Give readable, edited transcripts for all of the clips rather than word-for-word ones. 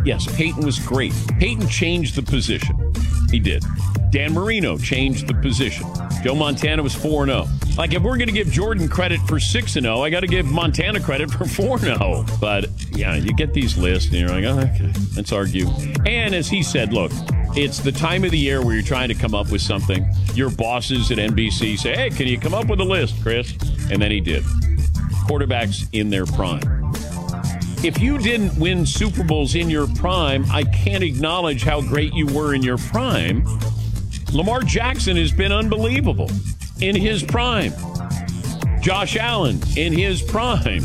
Yes, Peyton was great. Peyton changed the position. He did. Dan Marino changed the position. Joe Montana was 4-0. Like, if we're going to give Jordan credit for 6-0, I got to give Montana credit for 4-0. But, yeah, you get these lists, and you're like, oh, okay, let's argue. And as he said, look, it's the time of the year where you're trying to come up with something. Your bosses at NBC say, hey, can you come up with a list, Chris? And then he did. Quarterbacks in their prime. If you didn't win Super Bowls in your prime, I can't acknowledge how great you were in your prime. Lamar Jackson has been unbelievable in his prime. Josh Allen in his prime.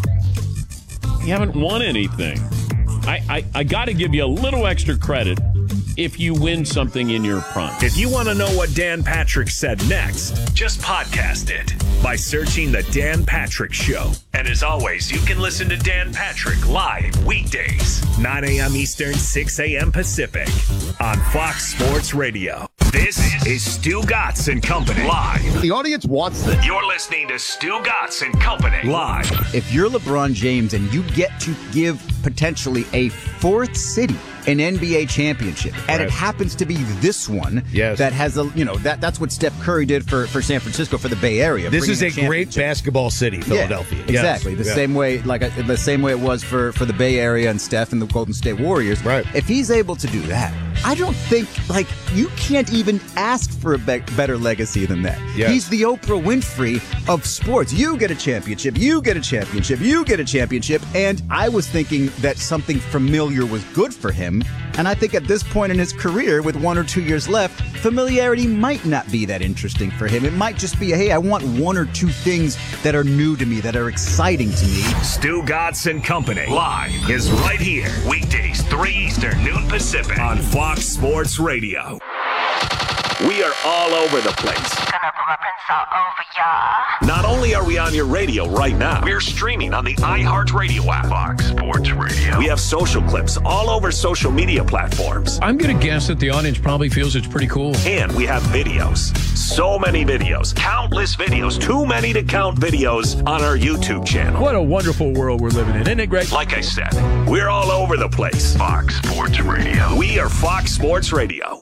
You haven't won anything. I got to give you a little extra credit if you win something in your prime. If you want to know what Dan Patrick said next, just podcast it by searching The Dan Patrick Show. And as always, you can listen to Dan Patrick live weekdays, 9 a.m. Eastern, 6 a.m. Pacific on Fox Sports Radio. This is Stu Gatz and Company live. The audience wants this. You're listening to Stu Gatz and Company live. If you're LeBron James and you get to give potentially a fourth city an NBA championship, and it happens to be this one that has that's what Steph Curry did for San Francisco, for the Bay Area. This is a great basketball city, Philadelphia. Yeah, exactly. The same way it was for the Bay Area and Steph and the Golden State Warriors. Right. If he's able to do that, I don't think you can't even ask for a better legacy than that. Yes. He's the Oprah Winfrey of sports. You get a championship, you get a championship, you get a championship, and I was thinking that something familiar was good for him. And I think at this point in his career, with 1 or 2 years left, familiarity might not be that interesting for him. It might just be, hey, I want 1 or 2 things that are new to me, that are exciting to me. Stu Gatz and Company live is right here. Weekdays, 3 Eastern, noon Pacific on Fox Sports Radio. We are all over the place. Gonna pull my prints all over ya. Not only are we on your radio right now, we're streaming on the iHeartRadio app. Fox Sports Radio. We have social clips all over social media platforms. I'm going to guess that the audience probably feels it's pretty cool. And we have videos. So many videos. Countless videos. Too many to count videos on our YouTube channel. What a wonderful world we're living in, isn't it great? Like I said, we're all over the place. Fox Sports Radio. We are Fox Sports Radio.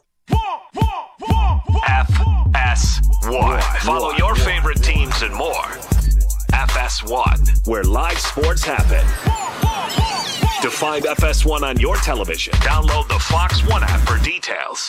FS1. Follow your favorite teams and more. FS1, where live sports happen. To find FS1 on your television, download the Fox One app for details.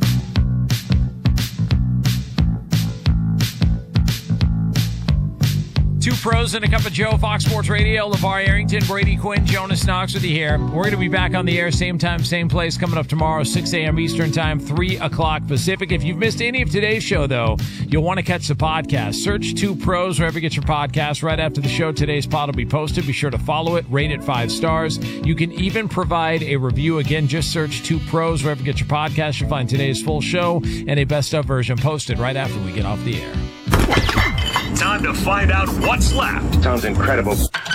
Two pros and a cup of Joe, Fox Sports Radio. LeVar Arrington, Brady Quinn, Jonas Knox with you here. We're going to be back on the air, same time, same place, coming up tomorrow, 6 a.m. Eastern Time, 3 o'clock Pacific. If you've missed any of today's show, though, you'll want to catch the podcast. Search Two Pros wherever you get your podcast. Right after the show, today's pod will be posted. Be sure to follow it, rate it 5 stars. You can even provide a review. Again, just search Two Pros wherever you get your podcast. You'll find today's full show and a best-of version posted right after we get off the air. Time to find out what's left. Sounds incredible.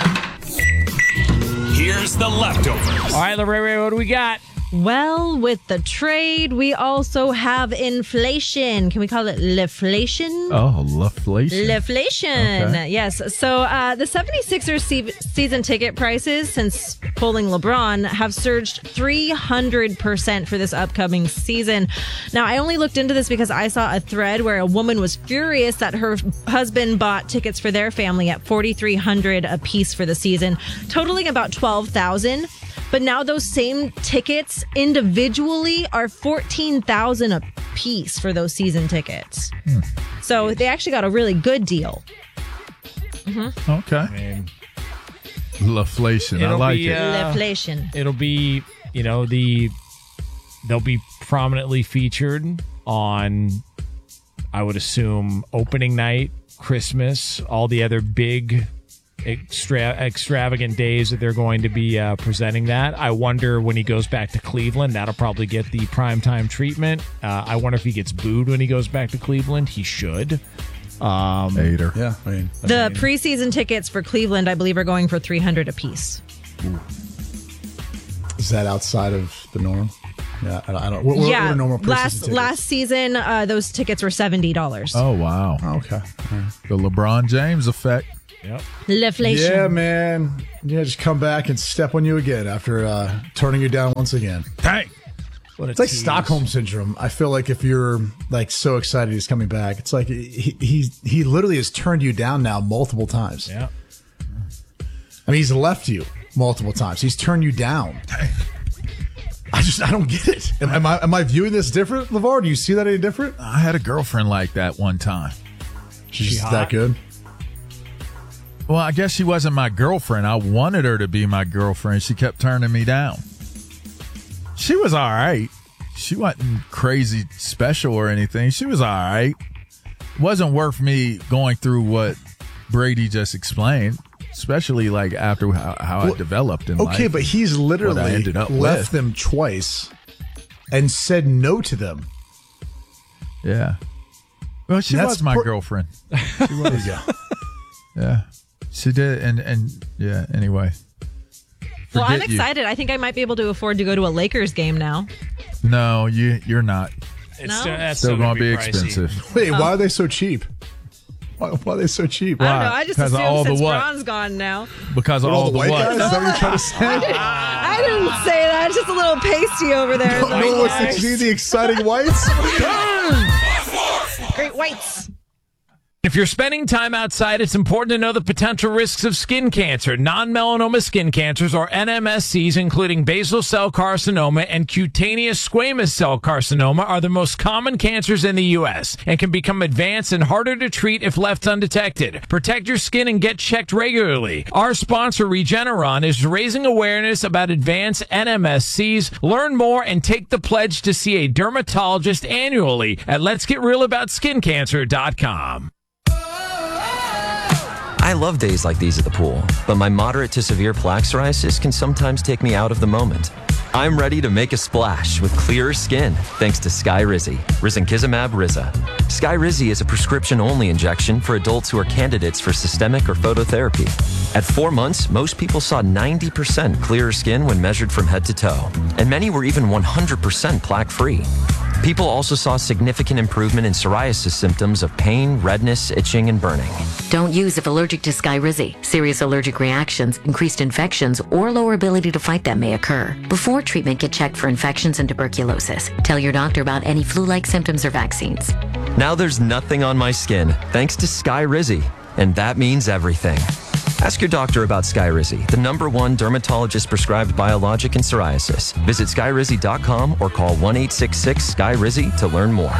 Here's the leftovers. All right, Lorraine, what do we got? Well, with the trade, we also have inflation. Can we call it leflation? Oh, leflation. Leflation, okay. Yes. So the 76ers season ticket prices since pulling LeBron have surged 300% for this upcoming season. Now, I only looked into this because I saw a thread where a woman was furious that her husband bought tickets for their family at $4,300 a piece for the season, totaling about $12,000. But now those same tickets individually are $14,000 a piece for those season tickets. So they actually got a really good deal. Mm-hmm. Okay. Leflation. I like it. Leflation. It'll be, they'll be prominently featured on, I would assume, opening night, Christmas, all the other big extravagant days that they're going to be presenting that. I wonder when he goes back to Cleveland, that'll probably get the primetime treatment. I wonder if he gets booed when he goes back to Cleveland. He should. Hater. Yeah. The preseason tickets for Cleveland, I believe, are going for $300 a piece. Is that outside of the norm? Yeah, I don't. What are normal preseason tickets? Last season, those tickets were $70. Oh, wow. Oh, okay. The LeBron James effect. Yep. Leflation. Yeah, man. Yeah, just come back and step on you again after turning you down once again. Dang. It's like Stockholm syndrome. I feel like if you're like so excited he's coming back, it's like he literally has turned you down now multiple times. Yeah. I mean, he's left you multiple times. He's turned you down. I don't get it. Am I viewing this different, LeVar? Do you see that any different? I had a girlfriend like that one time. She's that good? Well, I guess she wasn't my girlfriend. I wanted her to be my girlfriend. She kept turning me down. She was all right. She wasn't crazy special or anything. She was all right. It wasn't worth me going through what Brady just explained, especially like after how I developed in life. Okay, but he's literally left them twice and said no to them. Yeah. Well, she was my girlfriend. She was. Yeah. She did. And yeah, anyway. Well, I'm excited. I think I might be able to afford to go to a Lakers game now. No, you're not. That's still going to be pricey. expensive. Wait, why are they so cheap? Why are they so cheap? I don't know. I just assumed since Bron's gone now. Because of all the white what? guys? Is that what you're trying to say? I didn't say that. It's just a little pasty over there. No one's seen the exciting whites? Great whites. If you're spending time outside, it's important to know the potential risks of skin cancer. Non-melanoma skin cancers, or NMSCs, including basal cell carcinoma and cutaneous squamous cell carcinoma, are the most common cancers in the U.S. and can become advanced and harder to treat if left undetected. Protect your skin and get checked regularly. Our sponsor, Regeneron, is raising awareness about advanced NMSCs. Learn more and take the pledge to see a dermatologist annually at letsgetrealaboutSkinCancer.com. I love days like these at the pool, but my moderate to severe plaque psoriasis can sometimes take me out of the moment. I'm ready to make a splash with clearer skin thanks to Skyrizi, risankizumab Riza. Skyrizi is a prescription-only injection for adults who are candidates for systemic or phototherapy. At 4 months, most people saw 90% clearer skin when measured from head to toe, and many were even 100% plaque-free. People also saw significant improvement in psoriasis symptoms of pain, redness, itching, and burning. Don't use if allergic to Skyrizi. Serious allergic reactions, increased infections, or lower ability to fight them may occur. Before treatment, get checked for infections and tuberculosis. Tell your doctor about any flu-like symptoms or vaccines. Now there's nothing on my skin thanks to Skyrizi, and that means everything. Ask your doctor about Skyrizi, the #1 dermatologist-prescribed biologic in psoriasis. Visit Skyrizi.com or call 1-866-SKY-RIZI to learn more.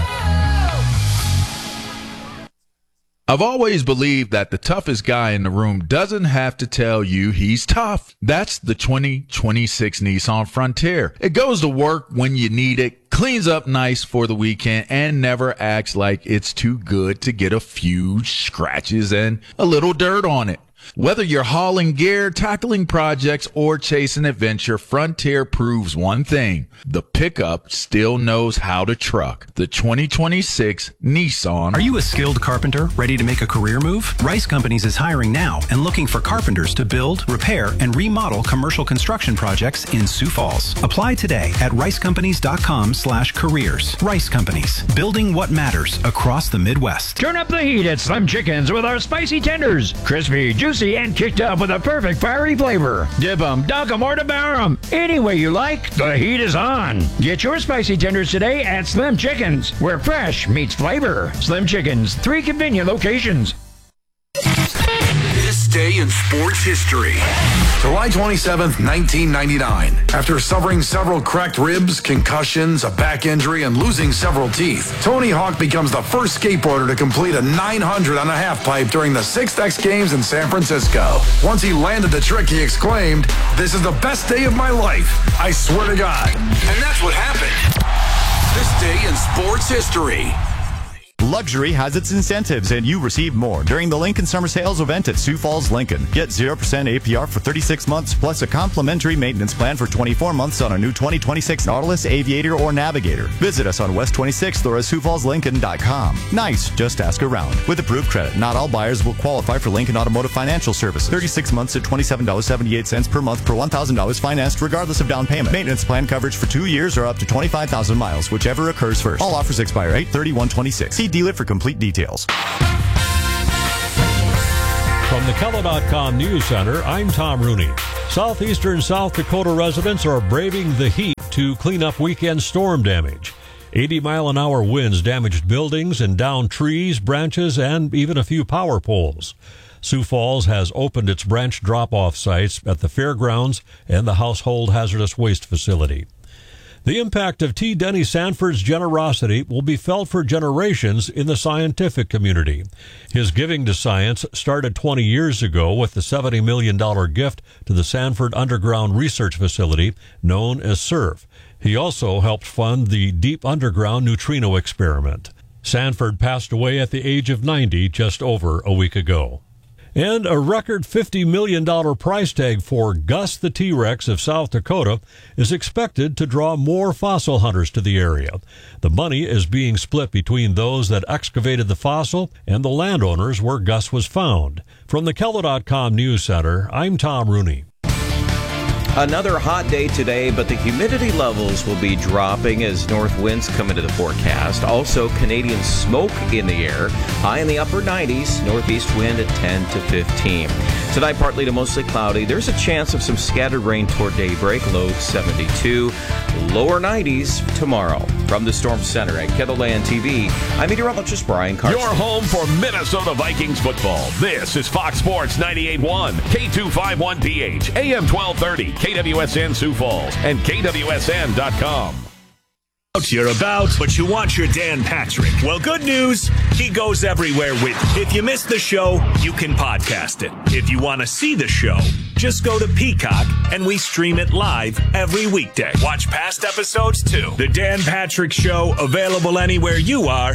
I've always believed that the toughest guy in the room doesn't have to tell you he's tough. That's the 2026 Nissan Frontier. It goes to work when you need it, cleans up nice for the weekend, and never acts like it's too good to get a few scratches and a little dirt on it. Whether you're hauling gear, tackling projects, or chasing adventure, Frontier proves one thing. The pickup still knows how to truck. The 2026 Nissan. Are you a skilled carpenter ready to make a career move? Rice Companies is hiring now and looking for carpenters to build, repair, and remodel commercial construction projects in Sioux Falls. Apply today at ricecompanies.com/careers. Rice Companies, building what matters across the Midwest. Turn up the heat at Slim Chickens with our spicy tenders. Crispy, juicy, and kicked up with a perfect fiery flavor. Dip 'em, dunk 'em, or devour 'em. Any way you like, the heat is on. Get your spicy tenders today at Slim Chickens, where fresh meets flavor. Slim Chickens, 3 convenient locations. This day in sports history. July 27th, 1999. After suffering several cracked ribs, concussions, a back injury, and losing several teeth, Tony Hawk becomes the first skateboarder to complete a 900 on a half pipe during the 6th X Games in San Francisco. Once he landed the trick, he exclaimed, "This is the best day of my life. I swear to God." And that's what happened. This day in sports history. Luxury has its incentives, and you receive more during the Lincoln Summer Sales event at Sioux Falls Lincoln. Get 0% APR for 36 months, plus a complimentary maintenance plan for 24 months on a new 2026 Nautilus, Aviator, or Navigator. Visit us on West 26th or at SiouxFallsLincoln.com. Nice, just ask around. With approved credit, not all buyers will qualify for Lincoln Automotive Financial Services. 36 months at $27.78 per month per $1,000 financed, regardless of down payment. Maintenance plan coverage for 2 years or up to 25,000 miles, whichever occurs first. All offers expire 8/31/26. See dealer for complete details. From the Kello.com News Center, I'm Tom Rooney. Southeastern South Dakota residents are braving the heat to clean up weekend storm damage. 80-mile-an-hour winds damaged buildings and downed trees, branches, and even a few power poles. Sioux Falls has opened its branch drop-off sites at the fairgrounds and the household hazardous waste facility. The impact of T. Denny Sanford's generosity will be felt for generations in the scientific community. His giving to science started 20 years ago with the $70 million gift to the Sanford Underground Research Facility, known as SURF. He also helped fund the Deep Underground Neutrino Experiment. Sanford passed away at the age of 90 just over a week ago. And a record $50 million price tag for Gus the T-Rex of South Dakota is expected to draw more fossil hunters to the area. The money is being split between those that excavated the fossil and the landowners where Gus was found. From the Kello.com News Center, I'm Tom Rooney. Another hot day today, but the humidity levels will be dropping as north winds come into the forecast. Also, Canadian smoke in the air. High in the upper 90s, northeast wind at 10 to 15. Tonight, partly to mostly cloudy. There's a chance of some scattered rain toward daybreak, low 72. Lower 90s tomorrow. From the Storm Center at KETOland TV, I'm meteorologist Brian Carson. Your home for Minnesota Vikings football. This is Fox Sports 98.1, K251PH, AM 1230, KWSN Sioux Falls, and KWSN.com. You're about, but you want your Dan Patrick. Well, good news, he goes everywhere with you. If you missed the show, you can podcast it. If you want to see the show, just go to Peacock, and we stream it live every weekday. Watch past episodes, too. The Dan Patrick Show, available anywhere you are